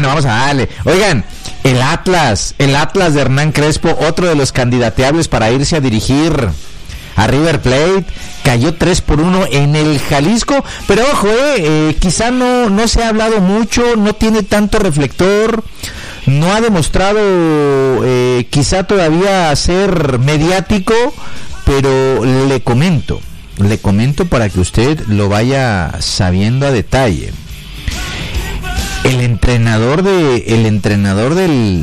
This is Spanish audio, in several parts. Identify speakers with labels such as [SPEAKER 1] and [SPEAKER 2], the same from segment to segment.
[SPEAKER 1] vamos a darle. Oigan, el Atlas de Hernán Crespo, otro de los candidateables para irse a dirigir a River Plate, cayó 3-1 en el Jalisco, pero ojo, quizá no se ha hablado mucho, no tiene tanto reflector, no ha demostrado quizá todavía ser mediático, pero le comento para que usted lo vaya sabiendo a detalle. El entrenador del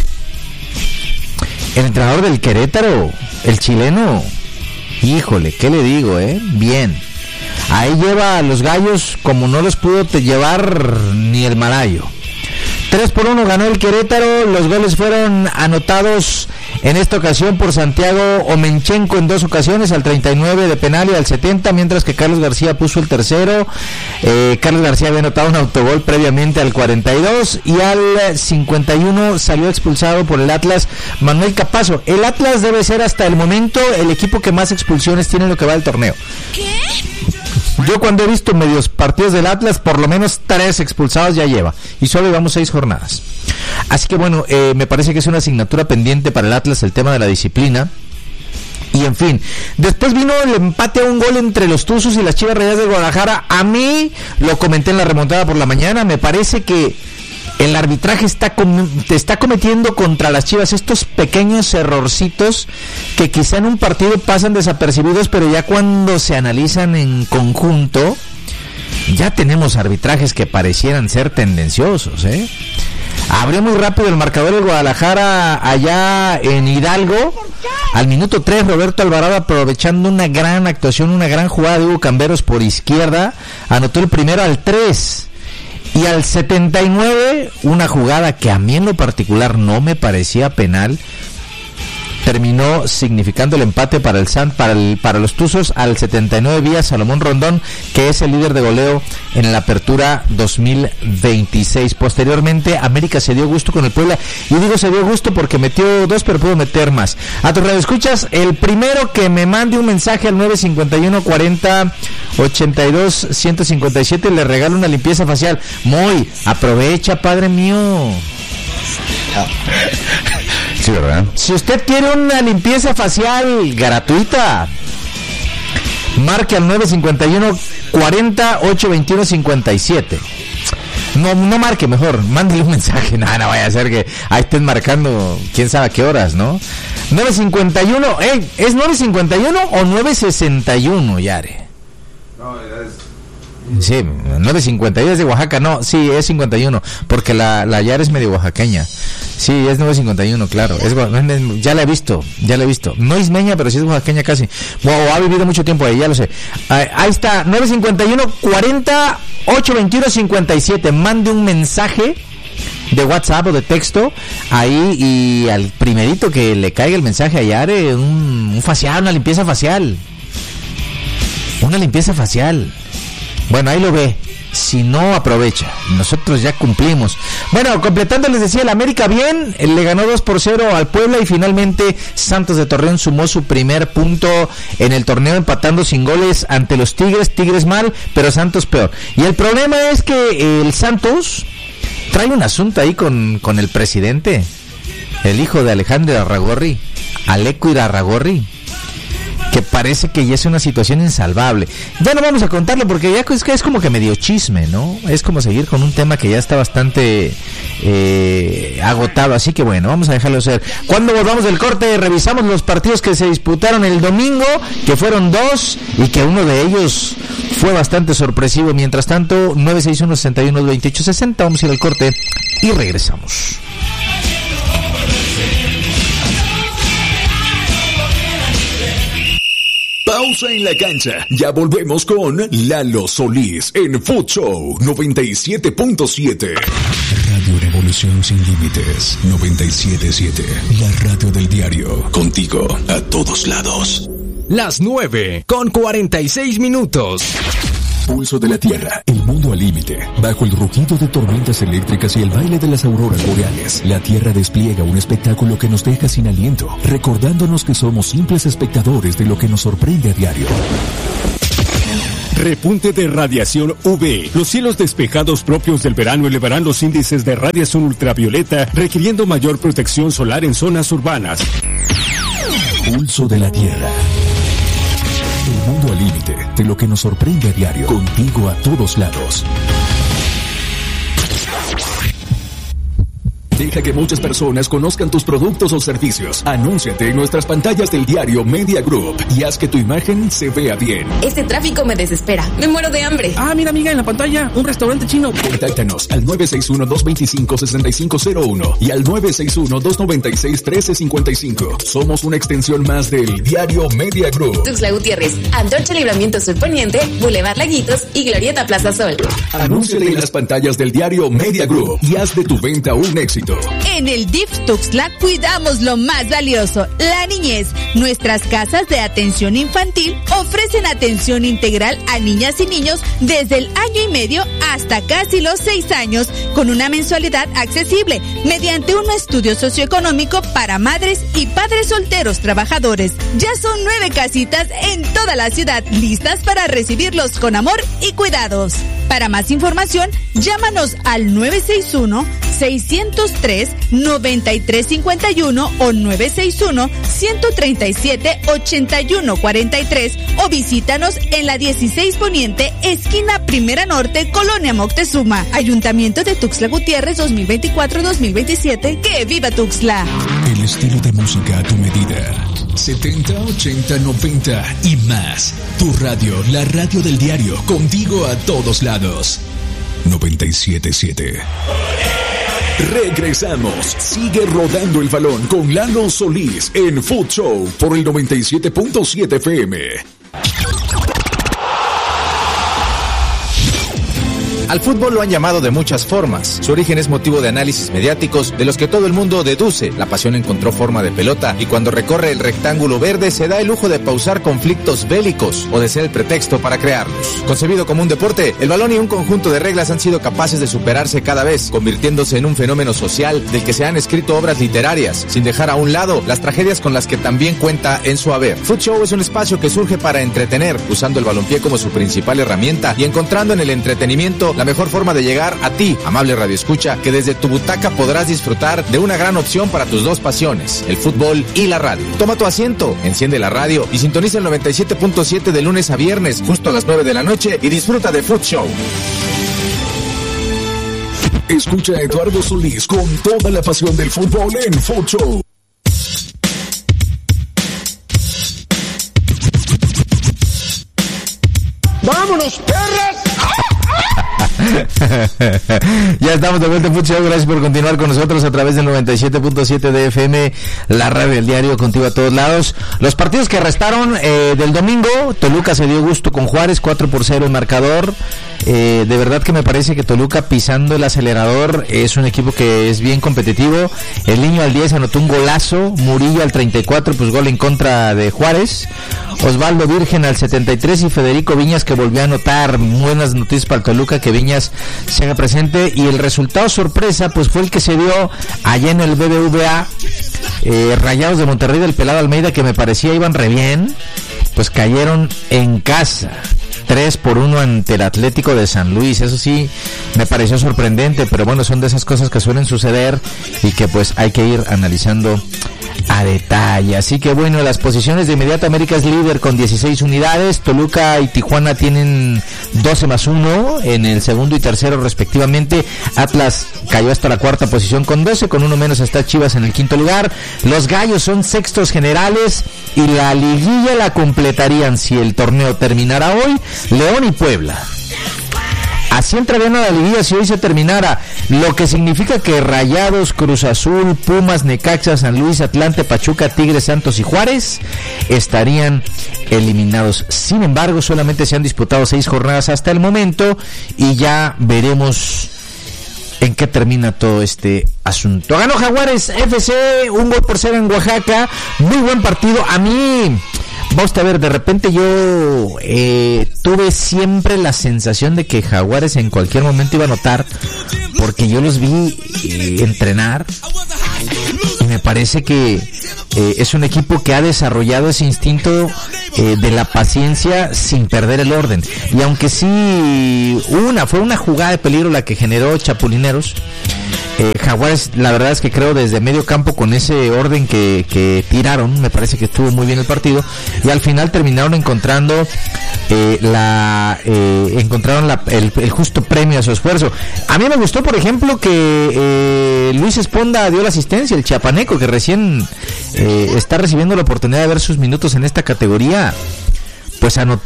[SPEAKER 1] Querétaro, el chileno, híjole, ¿qué le digo, bien. Ahí lleva a los gallos como no los pudo llevar ni el Malayo. 3-1 ganó el Querétaro. Los goles fueron anotados en esta ocasión por Santiago Omenchenko en 2 ocasiones, al 39 de penal y al 70, mientras que Carlos García puso el tercero. Carlos García había anotado un autogol previamente al 42 y al 51 salió expulsado por el Atlas Manuel Capazo. El Atlas debe ser hasta el momento el equipo que más expulsiones tiene en lo que va del torneo. ¿Qué? Yo cuando he visto medios partidos del Atlas, por lo menos 3 expulsados ya lleva, y solo llevamos 6 jornadas. Así que bueno, me parece que es una asignatura pendiente para el Atlas el tema de la disciplina. Y en fin, después vino el empate a un gol entre los Tuzos y las Chivas Rayadas de Guadalajara. A mí, lo comenté en la remontada por la mañana, me parece que el arbitraje está cometiendo contra las Chivas estos pequeños errorcitos que quizá en un partido pasan desapercibidos, pero ya cuando se analizan en conjunto, ya tenemos arbitrajes que parecieran ser tendenciosos, Abrió muy rápido el marcador del Guadalajara allá en Hidalgo. Al minuto 3, Roberto Alvarado, aprovechando una gran actuación, una gran jugada de Hugo Camberos por izquierda, anotó el primero al 3. Y al 79, una jugada que a mí en lo particular no me parecía penal, terminó significando el empate para los Tuzos al 79 vía Salomón Rondón, que es el líder de goleo en la apertura 2026. Posteriormente, América se dio gusto con el Puebla, y digo se dio gusto porque metió 2, pero pudo meter más. A tu radio escuchas, el primero que me mande un mensaje al 951-40-82-157 le regalo una limpieza facial. Muy, aprovecha, padre mío.
[SPEAKER 2] Sí, ¿verdad?
[SPEAKER 1] Si usted quiere una limpieza facial gratuita, marque al 951-40-821-57. No marque, mejor, mándele un mensaje. No vaya a ser que ahí estén marcando quién sabe a qué horas, ¿no? 951, ¿es 951 o 961, Yare? No, es... Sí, 951 es de Oaxaca, no, sí, es 51, porque la Yare es medio oaxaqueña. Sí, es 951, claro, ya la he visto, no ismeña, pero sí es oaxaqueña casi. Wow, ha vivido mucho tiempo ahí, ya lo sé. Ahí está, 951-40-821-57, mande un mensaje de WhatsApp o de texto ahí, y al primerito que le caiga el mensaje a Yare, un facial, una limpieza facial. Bueno, ahí lo ve. Si no, aprovecha. Nosotros ya cumplimos. Bueno, completando, les decía, el América bien, le ganó 2-0 al Puebla, y finalmente Santos de Torreón sumó su primer punto en el torneo, empatando sin goles ante los Tigres mal, pero Santos peor. Y el problema es que el Santos trae un asunto ahí con el presidente, el hijo de Alejandro Irarrágorri, Aleco Irarrágorri, que parece que ya es una situación insalvable. Ya no vamos a contarlo porque ya es como que medio chisme, ¿no? Es como seguir con un tema que ya está bastante agotado, así que bueno, vamos a dejarlo ser. Cuando volvamos del corte, revisamos los partidos que se disputaron el domingo, que fueron 2, y que uno de ellos fue bastante sorpresivo. Mientras tanto, 961-61-2860, vamos a ir al corte y regresamos.
[SPEAKER 3] Pausa en la cancha. Ya volvemos con Lalo Solís en Food Show 97.7. Radio Revolución Sin Límites 97.7. La radio del diario. Contigo a todos lados.
[SPEAKER 4] Las 9:46.
[SPEAKER 3] Pulso de la Tierra, el mundo al límite. Bajo el rugido de tormentas eléctricas y el baile de las auroras boreales, la Tierra despliega un espectáculo que nos deja sin aliento, recordándonos que somos simples espectadores de lo que nos sorprende a diario.
[SPEAKER 2] Repunte de radiación UV. Los cielos despejados propios del verano elevarán los índices de radiación ultravioleta, requiriendo mayor protección solar en zonas urbanas.
[SPEAKER 3] Pulso de la Tierra. El mundo al límite de lo que nos sorprende a diario. Contigo a todos lados. Deja que muchas personas conozcan tus productos o servicios. Anúnciate en nuestras pantallas del diario Media Group y haz que tu imagen se vea bien.
[SPEAKER 4] Este tráfico me desespera. Me muero de hambre.
[SPEAKER 5] Ah, mira, amiga, en la pantalla, un restaurante chino.
[SPEAKER 3] Contáctanos al 961-225-6501 y al 961-296-1355. Somos una extensión más del diario Media Group.
[SPEAKER 4] Tuxtla Gutiérrez, Antorcha Libramiento Sur Poniente, Boulevard Laguitos y Glorieta Plaza Sol.
[SPEAKER 3] Anúnciate en las pantallas del diario Media Group y haz de tu venta un éxito.
[SPEAKER 6] En el DIF Tuxtla cuidamos lo más valioso, la niñez. Nuestras casas de atención infantil ofrecen atención integral a niñas y niños desde el año y medio hasta casi los 6 años, con una mensualidad accesible, mediante un estudio socioeconómico para madres y padres solteros trabajadores. Ya son 9 casitas en toda la ciudad, listas para recibirlos con amor y cuidados. Para más información, llámanos al 961-603-9351 o 961-137-8143 o visítanos en la 16 Poniente, esquina Primera Norte, Colonia Moctezuma. Ayuntamiento de Tuxtla Gutiérrez 2024-2027. ¡Que viva Tuxtla!
[SPEAKER 3] El estilo de música a tu medida. 70, 80, 90 y más. Tu radio, la radio del diario, contigo a todos lados. 97.7. Regresamos. Sigue rodando el balón con Lalo Solís en Food Show por el 97.7 FM.
[SPEAKER 7] Al fútbol lo han llamado de muchas formas. Su origen es motivo de análisis mediáticos de los que todo el mundo deduce. La pasión encontró forma de pelota y cuando recorre el rectángulo verde se da el lujo de pausar conflictos bélicos o de ser el pretexto para crearlos. Concebido como un deporte, el balón y un conjunto de reglas han sido capaces de superarse cada vez, convirtiéndose en un fenómeno social del que se han escrito obras literarias, sin dejar a un lado las tragedias con las que también cuenta en su haber. Food Show es un espacio que surge para entretener, usando el balompié como su principal herramienta y encontrando en el entretenimiento la mejor forma de llegar a ti, amable radioescucha, que desde tu butaca podrás disfrutar de una gran opción para tus dos pasiones, el fútbol y la radio. Toma tu asiento, enciende la radio y sintoniza el 97.7 de lunes a viernes, justo a las 9 de la noche y disfruta de Food Show.
[SPEAKER 3] Escucha a Eduardo Solís con toda la pasión del fútbol en Food Show.
[SPEAKER 8] ¡Vámonos, perras!
[SPEAKER 1] Ya estamos de vuelta en Food Show. Gracias por continuar con nosotros a través del 97.7 de FM, la radio del diario, contigo a todos lados. Los partidos que restaron del domingo, Toluca se dio gusto con Juárez, 4-0 el marcador. De verdad que me parece que Toluca, pisando el acelerador, es un equipo que es bien competitivo. El Niño al 10 anotó un golazo, Murillo al 34, pues gol en contra de Juárez. Osvaldo Virgen al 73 y Federico Viñas, que volvió a anotar. Buenas noticias para el Toluca, que Viñas se haga presente. Y el resultado sorpresa pues fue el que se dio allá en el BBVA. Rayados de Monterrey del Pelado Almeida, que me parecía iban re bien, pues cayeron en casa 3-1 ante el Atlético de San Luis. Eso sí me pareció sorprendente, pero bueno, son de esas cosas que suelen suceder y que pues hay que ir analizando a detalle. Así que bueno, las posiciones de inmediato, América es líder con 16 unidades, Toluca y Tijuana tienen 12+1 en el segundo y tercero respectivamente. Atlas cayó hasta la cuarta posición con 12, con uno menos está Chivas en el quinto lugar. Los Gallos son sextos generales y la liguilla la completarían, si el torneo terminara hoy, León y Puebla. Así entrarían a la liguilla si hoy se terminara, lo que significa que Rayados, Cruz Azul, Pumas, Necaxa, San Luis, Atlante, Pachuca, Tigres, Santos y Juárez estarían eliminados. Sin embargo, solamente se han disputado 6 jornadas hasta el momento y ya veremos en qué termina todo este asunto. Ganó Jaguares FC 1-0 en Oaxaca, muy buen partido. A mí, vamos a ver, de repente yo tuve siempre la sensación de que Jaguares en cualquier momento iba a anotar, porque yo los vi entrenar y me parece que es un equipo que ha desarrollado ese instinto de la paciencia sin perder el orden. Y aunque sí fue una jugada de peligro la que generó Chapulineros, Jaguares, la verdad es que creo desde medio campo con ese orden que tiraron, me parece que estuvo muy bien el partido, y al final terminaron encontrando el justo premio a su esfuerzo. A mí me gustó, por ejemplo, que Luis Esponda dio la asistencia, el chiapaneco que recién está recibiendo la oportunidad de ver sus minutos en esta categoría. Pues anotó,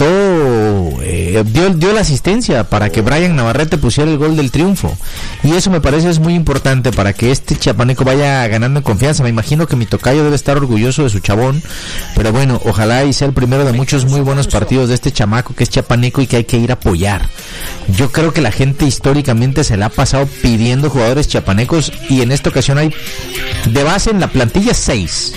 [SPEAKER 1] dio la asistencia para que Brian Navarrete pusiera el gol del triunfo. Y eso me parece es muy importante para que este chiapaneco vaya ganando en confianza. Me imagino que mi tocayo debe estar orgulloso de su chabón. Pero bueno, ojalá y sea el primero de muchos muy buenos partidos de este chamaco que es chiapaneco y que hay que ir a apoyar. Yo creo que la gente históricamente se la ha pasado pidiendo jugadores chiapanecos y en esta ocasión hay de base en la plantilla 6.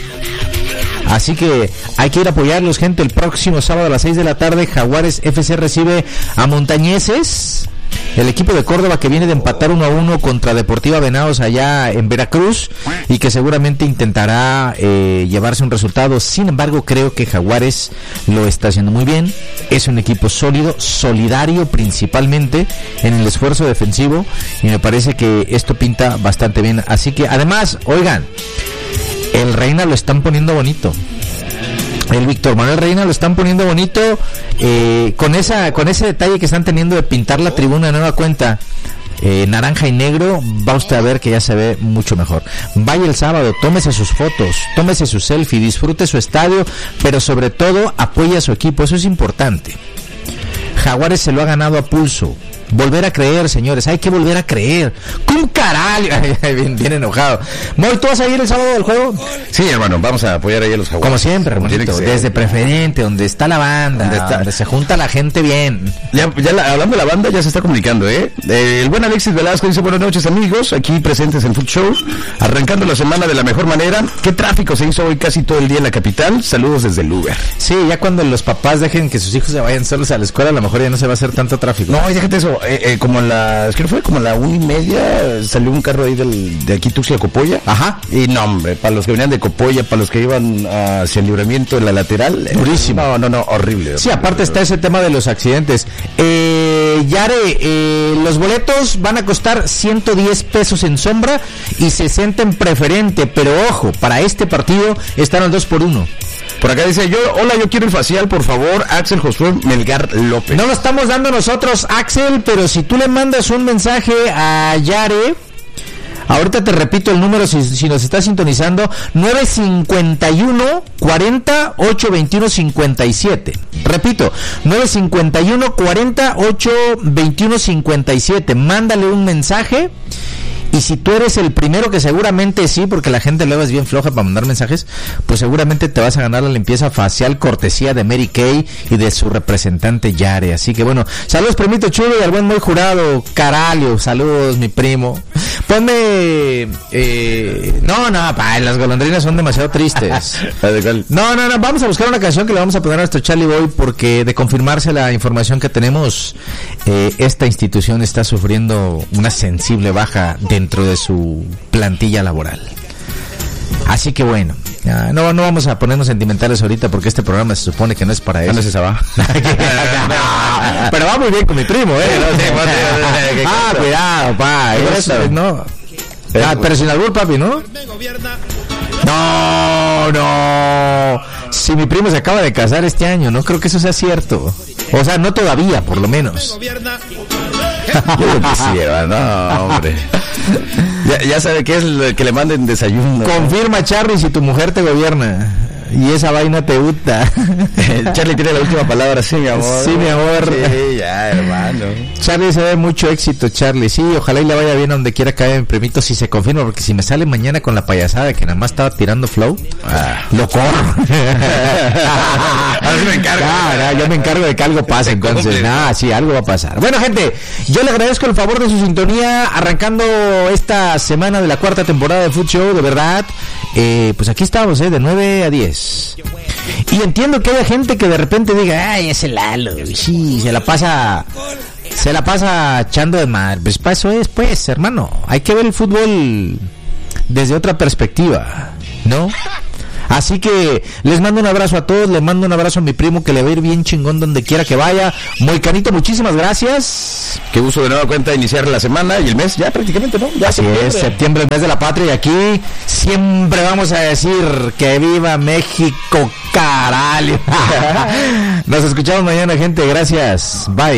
[SPEAKER 1] Así que hay que ir a apoyarlos, gente. El próximo sábado a las 6 de la tarde, Jaguares FC recibe a Montañeses, el equipo de Córdoba que viene de empatar 1-1 contra Deportiva Venados allá en Veracruz y que seguramente intentará llevarse un resultado. Sin embargo, creo que Jaguares lo está haciendo muy bien. Es un equipo sólido, solidario principalmente en el esfuerzo defensivo y me parece que esto pinta bastante bien. Así que además, oigan, el Reina lo están poniendo bonito. El Víctor Manuel Reina lo están poniendo bonito con ese detalle que están teniendo de pintar la tribuna de nueva cuenta naranja y negro. Va usted a ver que ya se ve mucho mejor. Vaya el sábado, tómese sus fotos, tómese su selfie, disfrute su estadio, pero sobre todo apoye a su equipo. Eso es importante. Jaguares se lo ha ganado a pulso. Volver a creer, señores, hay que volver a creer. ¡Cum carajo! Bien enojado. Moy, ¿tú vas a ir el sábado del juego?
[SPEAKER 9] Sí, hermano, vamos a apoyar ahí a los Jaguares.
[SPEAKER 1] Como siempre, hermanito, desde preferente, donde está la banda, donde se junta la gente bien.
[SPEAKER 9] Hablando de la banda, ya se está comunicando, el buen Alexis Velasco dice: buenas noches, amigos, aquí presentes en Food Show, arrancando la semana de la mejor manera. ¿Qué tráfico se hizo hoy casi todo el día en la capital? Saludos desde el Uber.
[SPEAKER 1] Sí, ya cuando los papás dejen que sus hijos se vayan solos a la escuela, a lo mejor ya no se va a hacer tanto tráfico.
[SPEAKER 9] No, déjate eso. Como es que fue como a la 1:30 salió un carro ahí de aquí Tuxtla Copolla.
[SPEAKER 1] Ajá.
[SPEAKER 9] Y no, hombre, para los que venían de Copolla, para los que iban hacia el Libramiento en la lateral.
[SPEAKER 1] Durísimo.
[SPEAKER 9] No, horrible.
[SPEAKER 1] Sí, aparte está ese tema de los accidentes. Yare, los boletos van a costar 110 pesos en sombra y 60 en preferente, pero ojo, para este partido están al 2x1.
[SPEAKER 9] Por acá dice: hola, yo quiero el facial, por favor, Axel Josué Melgar López.
[SPEAKER 1] No lo estamos dando nosotros, Axel, pero si tú le mandas un mensaje a Yare, ahorita te repito el número si nos está sintonizando, 951 40 821 57. Repito, 951 40 821 57. Mándale un mensaje. Y si tú eres el primero, que seguramente sí, porque la gente luego es bien floja para mandar mensajes, pues seguramente te vas a ganar la limpieza facial cortesía de Mary Kay y de su representante Yare. Así que bueno, saludos primito chulo y al buen Muy Jurado, Caralio, saludos mi primo. Ponme las golondrinas son demasiado tristes. No, vamos a buscar una canción que le vamos a poner a nuestro Charlie Boy, porque de confirmarse la información que tenemos, esta institución está sufriendo una sensible baja dentro de su plantilla laboral. Así que bueno, no vamos a ponernos sentimentales ahorita, porque este programa se supone que no es para eso.
[SPEAKER 9] No, se va.
[SPEAKER 1] Pero va muy bien con mi primo, cuidado, pa. No. Pero sin albur, papi, ¿no? No. Si mi primo se acaba de casar este año, no creo que eso sea cierto. O sea, no todavía, por lo menos.
[SPEAKER 9] Yo quisiera, no, hombre. Ya sabe que es el que le manden desayuno.
[SPEAKER 1] Confirma, Charlie, si tu mujer te gobierna y esa vaina te gusta.
[SPEAKER 9] Charlie tiene la última palabra, sí, mi amor.
[SPEAKER 1] Sí, mi amor.
[SPEAKER 9] Sí, ya, hermano.
[SPEAKER 1] Charlie, se ve mucho éxito, Charlie. Sí, ojalá y le vaya bien a donde quiera caer mi primito, si se confirma, porque si me sale mañana con la payasada de que nada más estaba tirando flow, lo corro.
[SPEAKER 9] Ahora sí me encargo.
[SPEAKER 1] Yo me encargo de que algo pase, entonces. Sí, algo va a pasar. Bueno, gente, yo le agradezco el favor de su sintonía, arrancando esta semana de la 4ª temporada de Food Show, de verdad. Pues aquí estamos, de 9 a 10. Y entiendo que haya gente que de repente diga: ay, ese Lalo, sí, se la pasa echando de madre. Pues para eso es, pues, hermano, hay que ver el fútbol desde otra perspectiva, ¿no? Así que les mando un abrazo a todos, les mando un abrazo a mi primo que le va a ir bien chingón donde quiera que vaya. Moicanito, muchísimas gracias.
[SPEAKER 9] Qué gusto de nueva cuenta iniciar la semana y el mes ya prácticamente, ¿no? Ya
[SPEAKER 1] Así es, septiembre, el mes de la patria, y aquí siempre vamos a decir que viva México, carajo. Nos escuchamos mañana, gente, gracias, bye.